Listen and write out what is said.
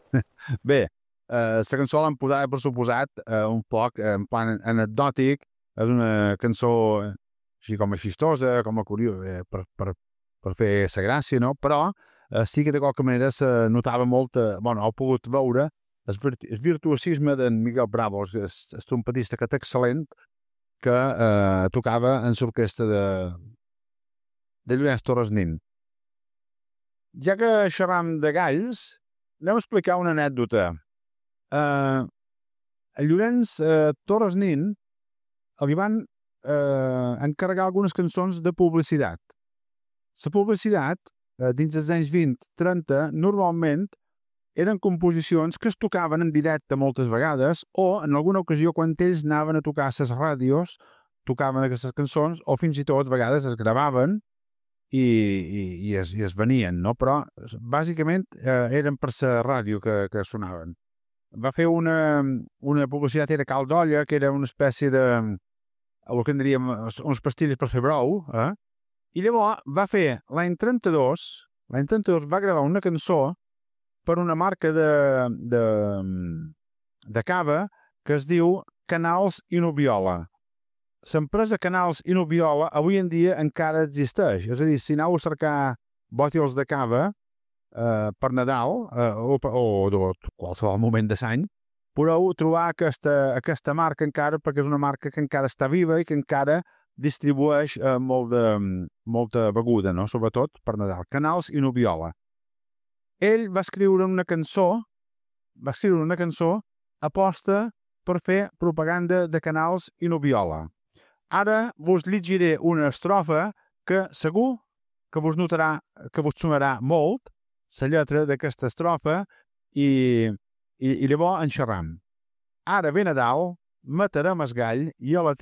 Bé, la cançó l'han posada, per suposat, un poc en plan anecdòtic. És una cançó així com a xistosa, com a curiosa, per fer la gràcia, no? Però sí que de qualque manera se notava molt, bueno, heu pogut veure el virtuosisme d'en Miguel Bravo, el trompetista que té excel·lent, que tocava en l'orquestra de Llorenç Torres Nin. Ja que xerram de galls, anem a explicar una anècdota. A Llorenç Torres Nin li van encarregar algunes cançons de publicitat. La publicitat, dins dels anys 20-30, normalment eren composicions que es tocaven en directe moltes vegades o, en alguna ocasió, quan ells anaven a tocar a les ràdios, tocaven aquestes cançons o fins i tot a vegades es gravaven i es venien, no? Però bàsicament eren per la ràdio que sonaven. Va fer una publicitat, era Cal d'Olla, que era una espècie de el que en diríem uns pastilles per fer brou, i llavors va fer l'any 32 va gravar una cançó per una marca de cava que es diu Canals i Nubiola. L'empresa Canals i Nubiola avui en dia encara existeix. És a dir, si aneu a cercar bòtils de cava per Nadal o qualsevol moment de l'any, podeu trobar aquesta marca encara, perquè és una marca que encara està viva i que encara distribueix molta beguda, no? Sobretot per Nadal. Canals i Nubiola. Ell va escriure una cançó aposta per fer propaganda de Canals i Nubiola. Ara vos llegiré una estrofa que segur que vos notarà, que vos sonarà molt, la lletra d'aquesta estrofa, i llavors en xerram. Ara ve Nadal, matarem el gall i a la